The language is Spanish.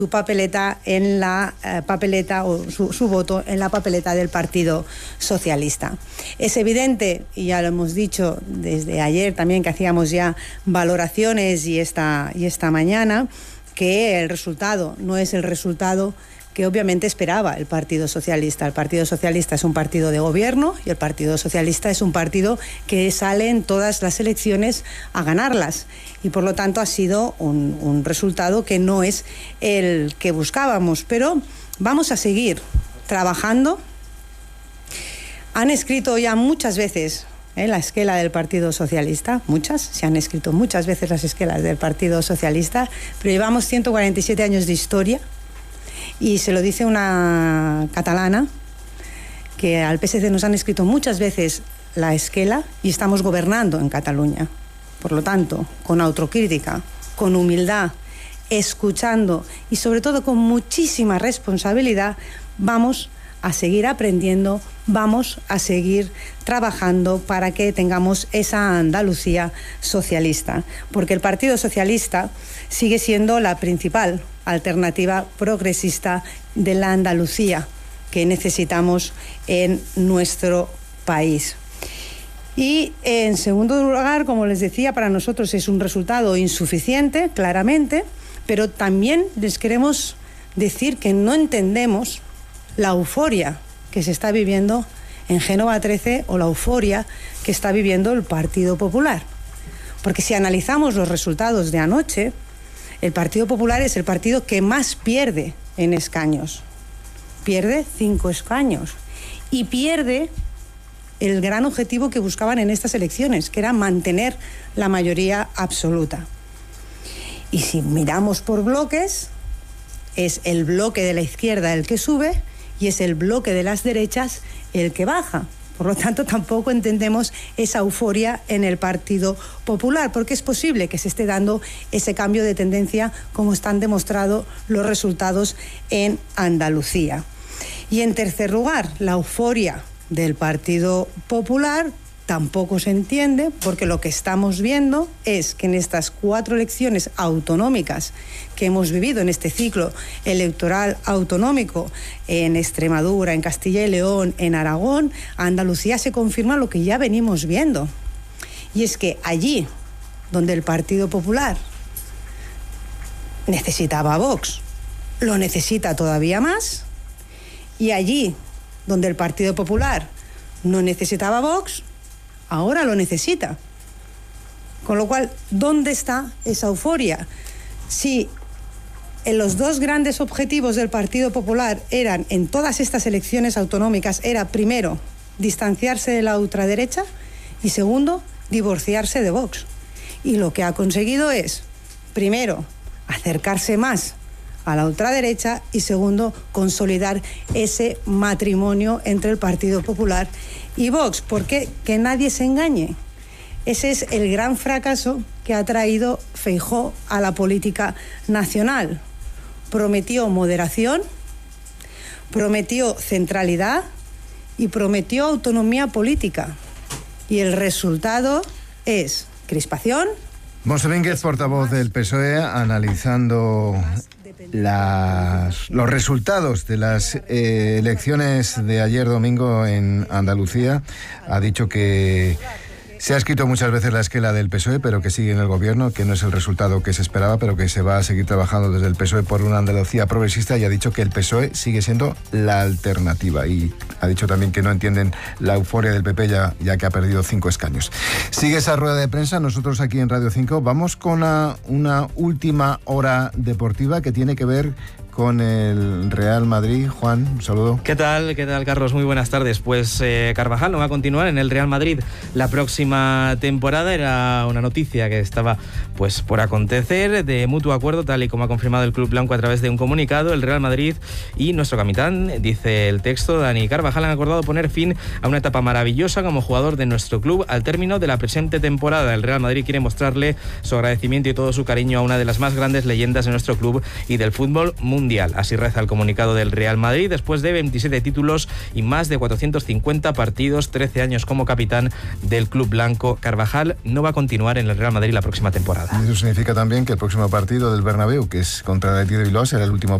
su papeleta en la papeleta o su voto en la papeleta del Partido Socialista. Es evidente, y ya lo hemos dicho desde ayer también, que hacíamos ya valoraciones y esta mañana, que el resultado no es el resultado que obviamente esperaba el Partido Socialista. El Partido Socialista es un partido de gobierno y el Partido Socialista es un partido que sale en todas las elecciones a ganarlas. Y por lo tanto ha sido un resultado que no es el que buscábamos. Pero vamos a seguir trabajando. Han escrito ya muchas veces la esquela del Partido Socialista, se han escrito muchas veces las esquelas del Partido Socialista, pero llevamos 147 años de historia. Y se lo dice una catalana, que al PSC nos han escrito muchas veces la esquela y estamos gobernando en Cataluña. Por lo tanto, con autocrítica, con humildad, escuchando y sobre todo con muchísima responsabilidad, vamos a seguir aprendiendo, vamos a seguir trabajando para que tengamos esa Andalucía socialista, porque el Partido Socialista sigue siendo la principal alternativa progresista de la Andalucía que necesitamos en nuestro país. Y en segundo lugar, como les decía, para nosotros es un resultado insuficiente, claramente, pero también les queremos decir que no entendemos la euforia que se está viviendo en Génova 13 o la euforia que está viviendo el Partido Popular. Porque si analizamos los resultados de anoche, el Partido Popular es el partido que más pierde en escaños. Pierde 5 escaños. Y pierde el gran objetivo que buscaban en estas elecciones, que era mantener la mayoría absoluta. Y si miramos por bloques, es el bloque de la izquierda el que sube y es el bloque de las derechas el que baja. Por lo tanto, tampoco entendemos esa euforia en el Partido Popular, porque es posible que se esté dando ese cambio de tendencia, como están demostrados los resultados en Andalucía. Y en tercer lugar, la euforia del Partido Popular tampoco se entiende, porque lo que estamos viendo es que en estas 4 elecciones autonómicas que hemos vivido en este ciclo electoral autonómico, en Extremadura, en Castilla y León, en Aragón, Andalucía se confirma lo que ya venimos viendo. Y es que allí donde el Partido Popular necesitaba a Vox, lo necesita todavía más, y allí donde el Partido Popular no necesitaba a Vox, ahora lo necesita. Con lo cual, ¿dónde está esa euforia? Si en los 2 grandes objetivos del Partido Popular eran, en todas estas elecciones autonómicas, era primero, distanciarse de la ultraderecha y segundo, divorciarse de Vox. Y lo que ha conseguido es, primero, acercarse más a la ultraderecha y segundo, consolidar ese matrimonio entre el Partido Popular y Vox. Porque que nadie se engañe, ese es el gran fracaso que ha traído Feijóo a la política nacional. Prometió moderación, prometió centralidad y prometió autonomía política. Y el resultado es crispación. Mos Domínguez, portavoz del PSOE, analizando los resultados de las elecciones de ayer domingo en Andalucía. Ha dicho que se ha escrito muchas veces la esquela del PSOE, pero que sigue en el gobierno, que no es el resultado que se esperaba, pero que se va a seguir trabajando desde el PSOE por una Andalucía progresista, y ha dicho que el PSOE sigue siendo la alternativa. Y ha dicho también que no entienden la euforia del PP ya que ha perdido 5 escaños. Sigue esa rueda de prensa. Nosotros aquí en Radio 5 vamos con una última hora deportiva que tiene que ver con el Real Madrid. Juan, un saludo. ¿Qué tal, Carlos? Muy buenas tardes. Pues Carvajal no va a continuar en el Real Madrid la próxima temporada. Era una noticia que estaba pues por acontecer, de mutuo acuerdo, tal y como ha confirmado el Club Blanco a través de un comunicado. El Real Madrid y nuestro capitán, dice el texto, Dani Carvajal, han acordado poner fin a una etapa maravillosa como jugador de nuestro club al término de la presente temporada. El Real Madrid quiere mostrarle su agradecimiento y todo su cariño a una de las más grandes leyendas de nuestro club y del fútbol mundial. mundial. Así reza el comunicado del Real Madrid después de 27 títulos y más de 450 partidos, 13 años como capitán del club blanco. Carvajal no va a continuar en el Real Madrid la próxima temporada. Eso significa también que el próximo partido del Bernabéu, que es contra el Athletic de Bilbao, será el último